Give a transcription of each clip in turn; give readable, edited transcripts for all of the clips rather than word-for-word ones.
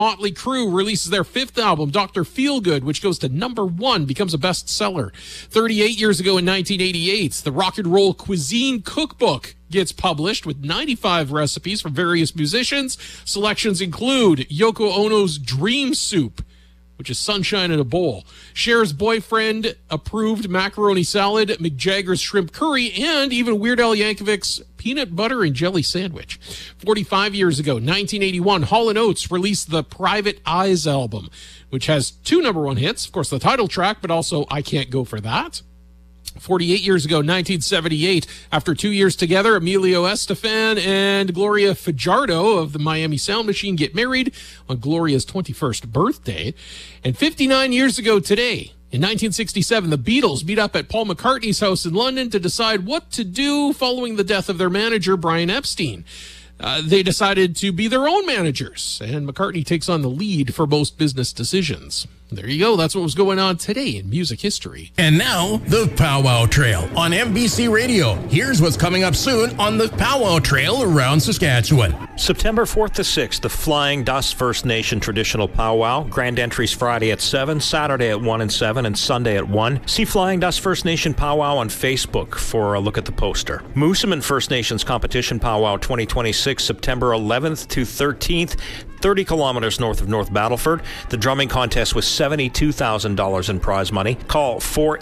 Motley Crue releases their 5th album, Dr. Feelgood, which goes to number 1, becomes a bestseller. 38 years ago in 1988, the Rock and Roll Cuisine Cookbook gets published with 95 recipes from various musicians. Selections include Yoko Ono's Dream Soup, which is sunshine in a bowl, Cher's boyfriend approved macaroni salad, Mick Jagger's shrimp curry, and even Weird Al Yankovic's peanut butter and jelly sandwich. 45 years ago, 1981, Hall & Oates released the Private Eyes album, which has 2 number 1 hits, of course the title track, but also I Can't Go For That. 48 years ago, 1978, after 2 years together, Emilio Estefan and Gloria Fajardo of the Miami Sound Machine get married on Gloria's 21st birthday. And 59 years ago today, in 1967, the Beatles meet up at Paul McCartney's house in London to decide what to do following the death of their manager, Brian Epstein. They decided to be their own managers, and McCartney takes on the lead for most business decisions. There you go. That's what was going on today in music history. And now, the Powwow Trail on MBC Radio. Here's what's coming up soon on the Powwow Trail around Saskatchewan. September 4th to 6th, the Flying Dust First Nation Traditional Powwow. Grand entries Friday at 7, Saturday at 1 and 7, and Sunday at 1. See Flying Dust First Nation Powwow on Facebook for a look at the poster. Moosomin First Nations Competition Powwow 2026, September 11th to 13th. 30 kilometers north of North Battleford. The drumming contest was $72,000 in prize money. Call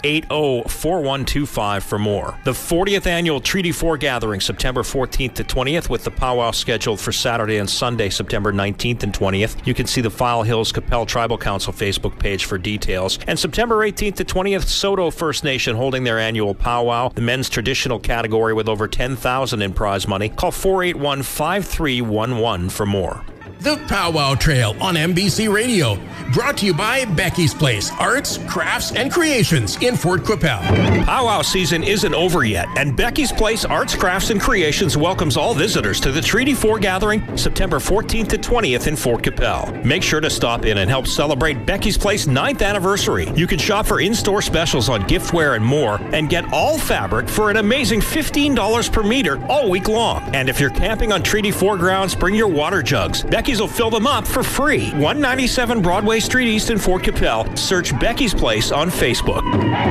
480-4125 for more. The 40th annual Treaty 4 Gathering, September 14th to 20th, with the powwow scheduled for Saturday and Sunday, September 19th and 20th. You can see the File Hills Capel Tribal Council Facebook page for details. And September 18th to 20th, Soto First Nation holding their annual powwow, the men's traditional category with over $10,000 in prize money. Call 481-5311 for more. The Powwow Trail on MBC Radio. Brought to you by Becky's Place, Arts, Crafts, and Creations in Fort Qu'Appelle. Powwow season isn't over yet, and Becky's Place, Arts, Crafts, and Creations welcomes all visitors to the Treaty 4 Gathering, September 14th to 20th in Fort Qu'Appelle. Make sure to stop in and help celebrate Becky's Place 9th anniversary. You can shop for in-store specials on giftware and more, and get all fabric for an amazing $15 per meter all week long. And if you're camping on Treaty 4 grounds, bring your water jugs. Becky's will fill them up for free. 197 Broadway Street East in Fort Qu'Appelle. Search Becky's Place on Facebook.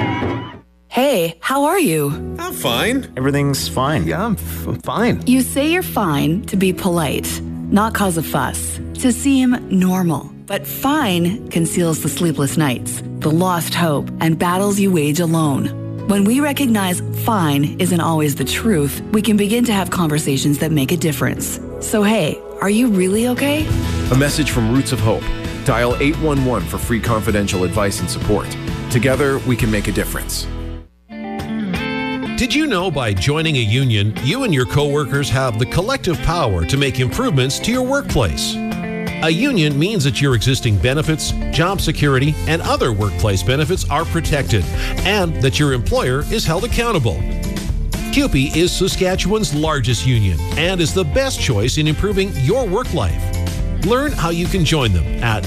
Hey, how are you? I'm fine. Everything's fine. Yeah, I'm fine. You say you're fine to be polite, not cause a fuss, to seem normal. But fine conceals the sleepless nights, the lost hope, and battles you wage alone. When we recognize fine isn't always the truth, we can begin to have conversations that make a difference. So hey, are you really okay? A message from Roots of Hope. Dial 811 for free confidential advice and support. Together, we can make a difference. Did you know by joining a union, you and your coworkers have the collective power to make improvements to your workplace? A union means that your existing benefits, job security, and other workplace benefits are protected, and that your employer is held accountable. CUPE is Saskatchewan's largest union and is the best choice in improving your work life. Learn how you can join them at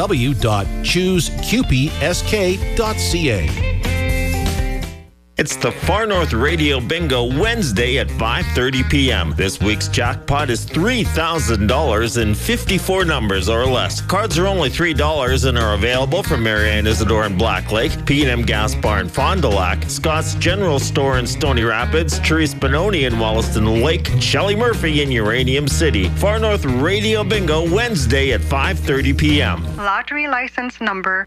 www.chooseqpsk.ca. It's the Far North Radio Bingo Wednesday at 5:30 p.m. This week's jackpot is $3,000 in 54 numbers or less. Cards are only $3 and are available from Marianne Isidore in Black Lake, P&M Gas Bar in Fond du Lac, Scott's General Store in Stony Rapids, Therese Benoni in Wollaston Lake, and Shelley Murphy in Uranium City. Far North Radio Bingo Wednesday at 5:30 p.m. Lottery license number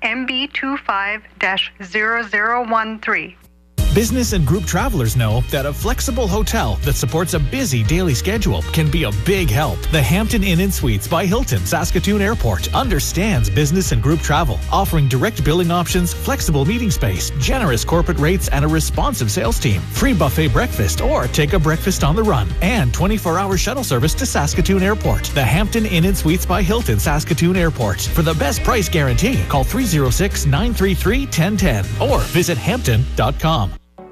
MB25-0013. Business and group travelers know that a flexible hotel that supports a busy daily schedule can be a big help. The Hampton Inn & Suites by Hilton, Saskatoon Airport understands business and group travel, offering direct billing options, flexible meeting space, generous corporate rates, and a responsive sales team. Free buffet breakfast or take a breakfast on the run, and 24-hour shuttle service to Saskatoon Airport. The Hampton Inn & Suites by Hilton, Saskatoon Airport. For the best price guarantee, call 306-933-1010 or visit hampton.com.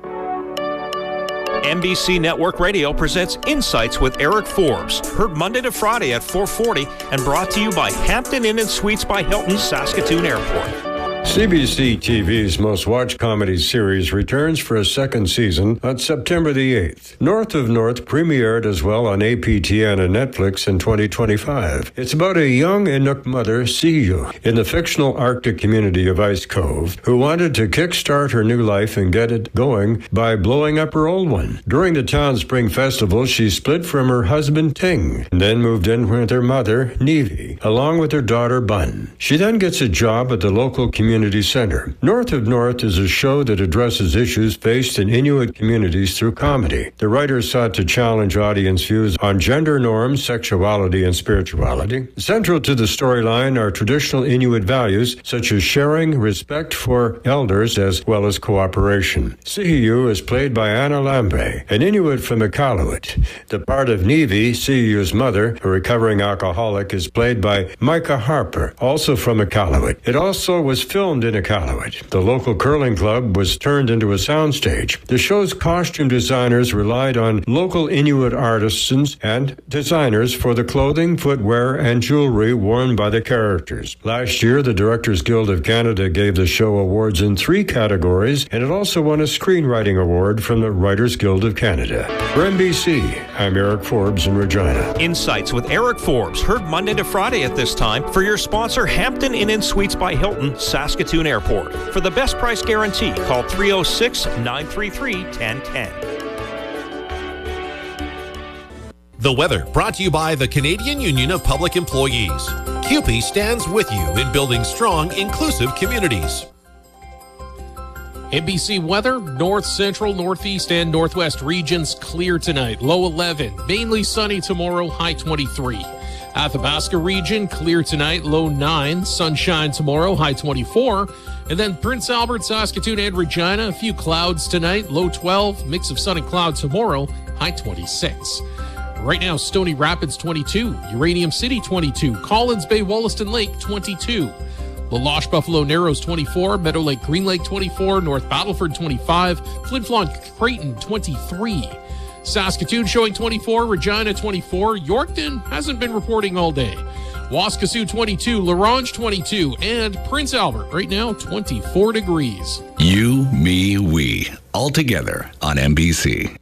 NBC Network Radio presents Insights with Eric Forbes. Heard Monday to Friday at 4:40 and brought to you by Hampton Inn & Suites by Hilton, Saskatoon Airport. CBC TV's most watched comedy series returns for a second season on September the 8th. North of North premiered as well on APTN and Netflix in 2025. It's about a young Inuk mother, Siyu, in the fictional Arctic community of Ice Cove, who wanted to kickstart her new life and get it going by blowing up her old one. During the town's spring festival, she split from her husband, Ting, and then moved in with her mother, Nivi, along with her daughter, Bun. She then gets a job at the local community center. North of North is a show that addresses issues faced in Inuit communities through comedy. The writers sought to challenge audience views on gender norms, sexuality, and spirituality. Central to the storyline are traditional Inuit values such as sharing, respect for elders, as well as cooperation. Sihiu is played by Anna Lambre, an Inuit from Iqaluit. The part of Nivi, Sihiu's mother, a recovering alcoholic, is played by Micah Harper, also from Iqaluit. It also was filmed in Iqaluit. The local curling club was turned into a soundstage. The show's costume designers relied on local Inuit artisans and designers for the clothing, footwear, and jewelry worn by the characters. Last year, the Directors Guild of Canada gave the show awards in 3 categories, and it also won a screenwriting award from the Writers Guild of Canada. For NBC, I'm Eric Forbes in Regina. Insights with Eric Forbes, heard Monday to Friday at this time for your sponsor, Hampton Inn & Suites by Hilton, Saskatoon Airport. For the best price guarantee, call 306-933-1010. The weather brought to you by the Canadian Union of Public Employees. CUPE stands with you in building strong, inclusive communities. NBC weather, north, central, northeast, and northwest regions clear tonight, low 11. Mainly sunny tomorrow, high 23. Athabasca region, clear tonight, low 9. Sunshine tomorrow, high 24. And then Prince Albert, Saskatoon, and Regina, a few clouds tonight, low 12. Mix of sun and cloud tomorrow, high 26. Right now, Stony Rapids, 22. Uranium City, 22. Collins Bay, Wollaston Lake, 22. La Loche, Buffalo Narrows, 24. Meadow Lake, Green Lake, 24. North Battleford, 25. Flin Flon, Creighton, 23. Saskatoon showing 24, Regina 24, Yorkton hasn't been reporting all day. Waskesiu 22, Larange 22, and Prince Albert right now 24 degrees. You, me, we, all together on NBC.